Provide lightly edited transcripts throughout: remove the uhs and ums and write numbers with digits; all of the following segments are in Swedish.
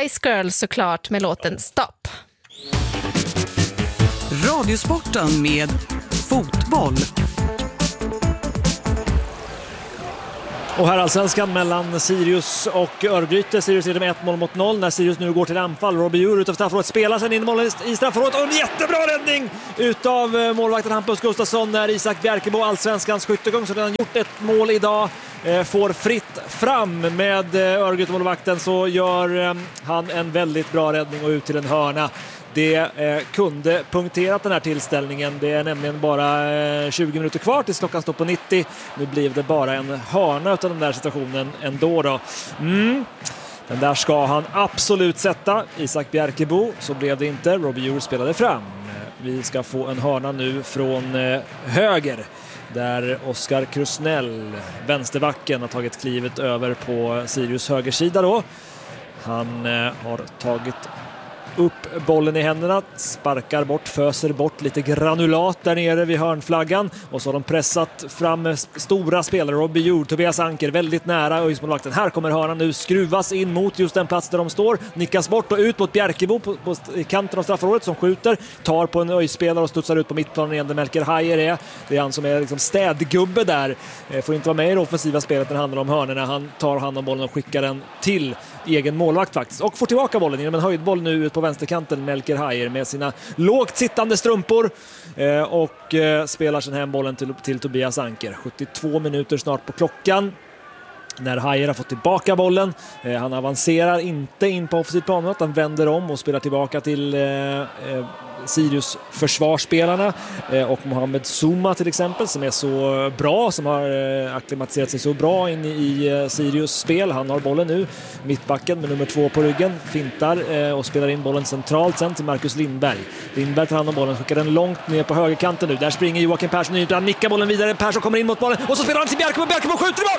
Spice Girls såklart med låten Stop. Radiosporten med fotboll. Och här allsvenskan mellan Sirius och Örgryte. Sirius leder med 1-0 när Sirius nu går till anfall. Robbie Djur utav straffområdet spelar sen in målet i straffområdet. Och en jättebra räddning utav målvakten Hampus Gustafsson när Isak Bjerkebo, allsvenskans skyttekung, som redan gjort ett mål idag, får fritt fram med Örgryte-målvakten, så gör han en väldigt bra räddning och ut till en hörna. Det kunde punkterat den här tillställningen. Det är nämligen bara 20 minuter kvar tills klockan står på 90. Nu blev det bara en hörna av den där situationen ändå då. Den där ska han absolut sätta. Isak Bjerkebo, så blev det inte. Robbie Djur spelade fram. Vi ska få en hörna nu från höger, där Oskar Krusnell, vänsterbacken, har tagit klivet över på Sirius högersida då. Han har tagit upp bollen i händerna, sparkar bort, föser bort lite granulat där nere vid hörnflaggan, och så har de pressat fram stora spelare. Robbie Djur, Tobias Anker väldigt nära Öjsmålvakten. Här kommer hörnan nu, skruvas in mot just den plats där de står, nickas bort och ut mot Bjerkebo på kanten av straffområdet, som skjuter, tar på en Öjspelare och studsar ut på mittplanen igen där Melker Hajer är. Det är han som är liksom städgubbe där. Får inte vara med i det offensiva spelet när det handlar om hörnorna. Han tar hand om bollen och skickar den till egen målvakt faktiskt, och får tillbaka bollen genom en höjdboll nu ut på vänsterkanten. Melker Hajer med sina lågt sittande strumpor och spelar sen hem bollen till Tobias Anker. 72 minuter snart på klockan när Hajer har fått tillbaka bollen. Han avancerar inte in på offensivt plan, utan han vänder om och spelar tillbaka till Sirius försvarsspelarna och Mohamed Zuma till exempel, som är så bra, som har akklimatiserat sig så bra in i Sirius spel. Han har bollen nu, mittbacken med nummer 2 på ryggen, fintar och spelar in bollen centralt sen till Marcus Lindberg. Lindberg tar hand om bollen, skickar den långt ner på högerkanten nu. Där springer Joakim Persson ut, han nickar bollen vidare, Persson kommer in mot bollen och så spelar han till Bjerkebo, Bjerkebo skjuter i mål!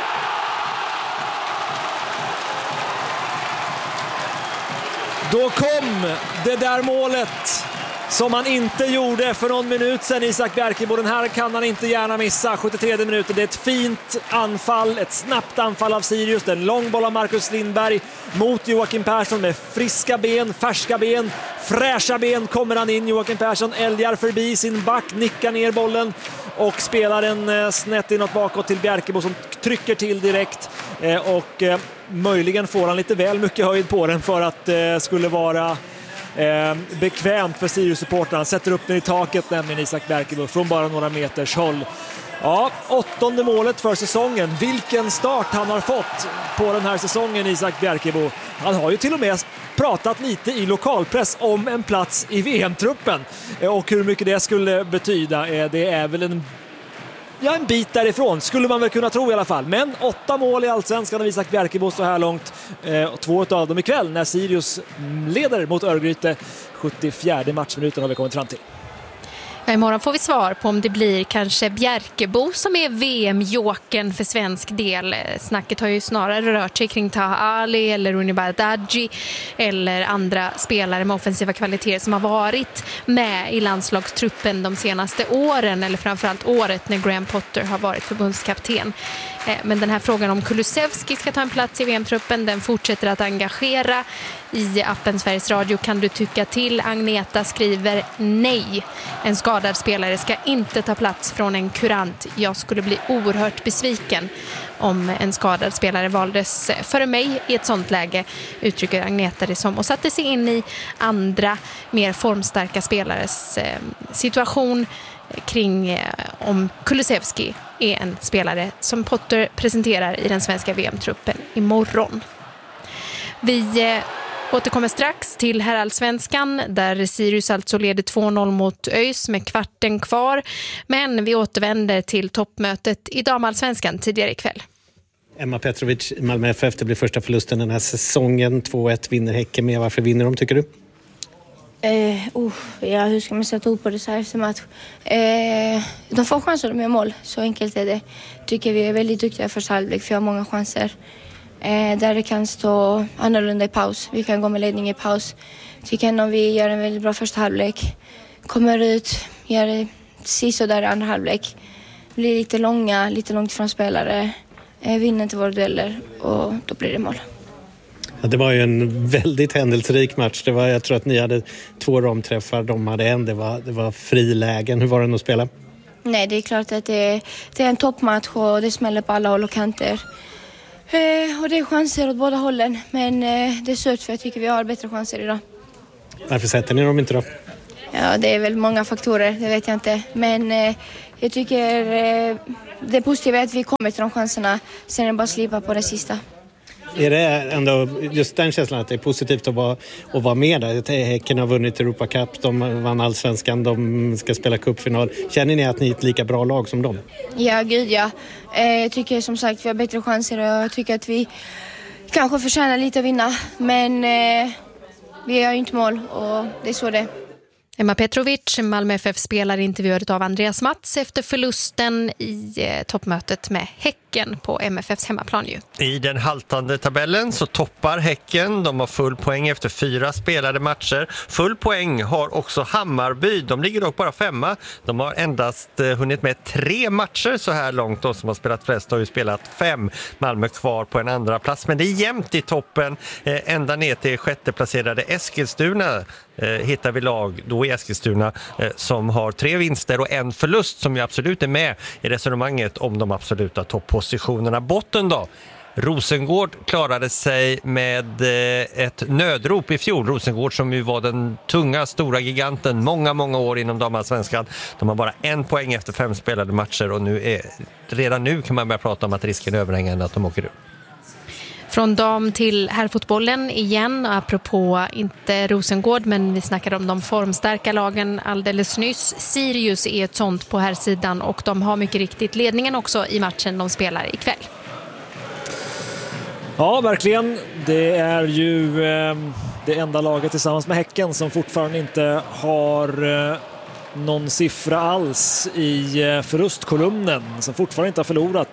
Då kom det där målet som han inte gjorde för någon minut sedan, Isak Bjerkebo. Den här kan han inte gärna missa. 73 minuter. Det är ett fint anfall, ett snabbt anfall av Sirius. Det är en lång boll av Marcus Lindberg mot Joakim Persson med friska ben, färska ben, fräscha ben kommer han in. Joakim Persson älgar förbi sin back, nickar ner bollen och spelar den snett inåt bakåt till Bjerkebo, som trycker till direkt och möjligen får han lite väl mycket höjd på den för att det skulle vara bekvämt för Sirius-supportrarna. Han sätter upp den i taket, nämligen Isak Bjerkebo, från bara några meters håll. Ja, 8:e målet för säsongen. Vilken start han har fått på den här säsongen, Isak Bjerkebo. Han har ju till och med pratat lite i lokalpress om en plats i VM-truppen och hur mycket det skulle betyda. Det är väl en bit därifrån, skulle man väl kunna tro i alla fall. Men 8 mål i allsvenskan av Isak Bjerkebo så här långt. 2 av dem ikväll när Sirius leder mot Örgryte. 74:e matchminuten har vi kommit fram till. Imorgon får vi svar på om det blir kanske Bjerkebo som är VM-jokern för svensk del. Snacket har ju snarare rört sig kring Taha Ali eller Rooney Bardghji eller andra spelare med offensiva kvaliteter som har varit med i landslagstruppen de senaste åren, eller framförallt året när Graham Potter har varit förbundskapten. Men den här frågan om Kulusevski ska ta en plats i VM-truppen, den fortsätter att engagera. I appen Sveriges Radio kan du tycka till. Agneta skriver nej. En skadad spelare ska inte ta plats från en kurant. Jag skulle bli oerhört besviken om en skadad spelare valdes före mig i ett sånt läge, uttrycker Agneta det som, och satte sig in i andra mer formstarka spelares situation kring om Kulusevski är en spelare som Potter presenterar i den svenska VM-truppen imorgon. Vi återkommer strax till herrallsvenskan där Sirius alltså leder 2-0 mot ÖIS med kvarten kvar. Men vi återvänder till toppmötet i damallsvenskan tidigare ikväll. Emma Petrovic i Malmö FF, det blir första förlusten den här säsongen. 2-1 vinner Häcken med. Varför vinner de, tycker du? Hur ska man sätta ord på det så här efter match? De får chanser, de gör mål. Så enkelt är det. Tycker vi är väldigt duktiga för halvlek, för jag har många chanser. Där det kan stå annorlunda i paus. Vi kan gå med ledning i paus. Tycker om vi gör en väldigt bra första halvlek. Kommer ut, gör det så där i andra halvlek. Blir lite långt från spelare. Vinner inte våra dueller och då blir det mål. Ja, det var ju en väldigt händelserik match. Jag tror att ni hade 2 ramträffar, de hade en. Det var frilägen. Hur var det att spela? Nej, det är klart att det är en toppmatch och det smäller på alla håll och kanter. Och det är chanser åt båda hållen. Men det är surt för jag tycker vi har bättre chanser idag. Varför sätter ni dem inte då? Ja, det är väl många faktorer, det vet jag inte. Men jag tycker det positiva är att vi kommer till de chanserna. Sen är det bara att slipa på det sista. Är det ändå just den känslan att det är positivt att vara med där? Häcken har vunnit Europa Cup, de vann Allsvenskan, de ska spela cupfinal. Känner ni att ni är ett lika bra lag som dem? Ja, gud ja. Jag tycker som sagt vi har bättre chanser och jag tycker att vi kanske förtjänar lite att vinna. Men vi har ju inte mål och det är så det är. Emma Petrovic, Malmö FF-spelare, intervjuad av Andreas Mats efter förlusten i toppmötet med Häcken på MFFs hemmaplan. I den haltande tabellen så toppar Häcken. De har full poäng efter 4 spelade matcher. Full poäng har också Hammarby. De ligger dock bara 5. De har endast hunnit med 3 matcher så här långt. De som har spelat flest har ju spelat 5. Malmö kvar på en andra plats. Men det är jämnt i toppen ända ner till 6:e placerade Eskilstuna. Hittar vi lag då i Eskilstuna som har 3 vinster och 1 förlust som ju absolut är med i resonemanget om de absoluta toppositionerna. Botten då? Rosengård klarade sig med ett nödrop i fjol. Rosengård som ju var den tunga, stora giganten många år inom damallsvenskan. De har bara 1 poäng efter 5 spelade matcher och redan nu kan man börja prata om att risken är överhängande att de åker ur. Från dam till herrfotbollen igen, apropå inte Rosengård, men vi snackade om de formstarka lagen alldeles nyss. Sirius är ett sånt på här sidan och de har mycket riktigt ledningen också i matchen de spelar ikväll. Ja, verkligen. Det är ju det enda laget tillsammans med Häcken som fortfarande inte har någon siffra alls i förlustkolumnen, som fortfarande inte har förlorat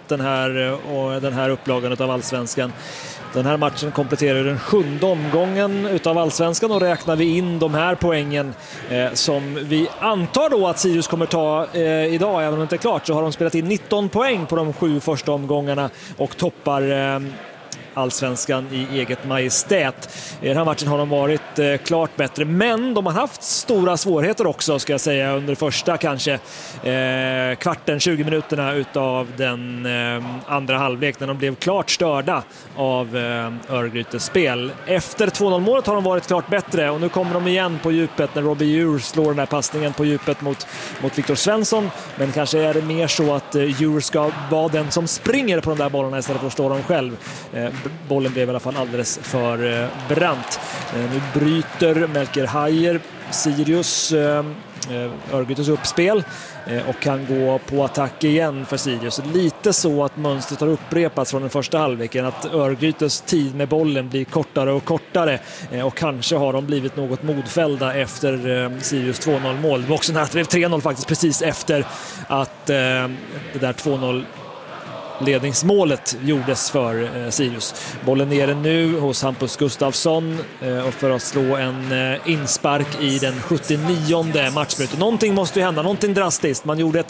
den här upplagan av Allsvenskan. Den här matchen kompletterar den 7:e omgången utav Allsvenskan och räknar vi in de här poängen som vi antar då att Sirius kommer ta idag, även om det inte är klart, så har de spelat in 19 poäng på de 7 första omgångarna och toppar Allsvenskan i eget majestät. I den här matchen har de varit klart bättre, men de har haft stora svårigheter också, ska jag säga, under första kanske kvarten, 20 minuterna utav den andra halvlek, när de blev klart störda av Örgrytes spel. Efter 2-0-målet har de varit klart bättre och nu kommer de igen på djupet när Robbie Djur slår den här passningen på djupet mot Viktor Svensson, men kanske är det mer så att Djur ska vara den som springer på de där bollarna istället för att slå dem själv. Bollen blev i alla fall alldeles för brant. Nu bryter Melker Hajer Sirius Örgrytes uppspel och kan gå på attack igen för Sirius. Lite så att mönstret har upprepats från den första halvleken, att Örgrytes tid med bollen blir kortare och kortare och kanske har de blivit något modfällda efter Sirius 2-0-mål. Det var också nära att det blev 3-0 faktiskt precis efter att det där 2-0 ledningsmålet gjordes för Sirius. Bollen nere nu hos Hampus Gustafsson och för att slå en inspark i den 79:e matchminuten. Någonting måste ju hända, någonting drastiskt. Man gjorde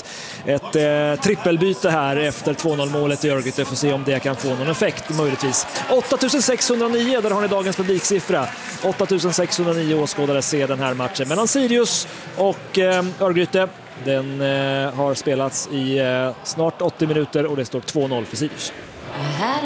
ett trippelbyte här efter 2-0-målet i Örgryte för att se om det kan få någon effekt möjligtvis. 8609, där har ni dagens publiksiffra. 8609 åskådare ser den här matchen mellan Sirius och Örgryte. Den har spelats i snart 80 minuter och det står 2-0 för Sirius.